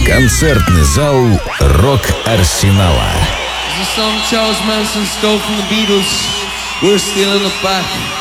Концертный зал Рок-Арсенала. The song Charles Manson stole from the Beatles. We're still in the back.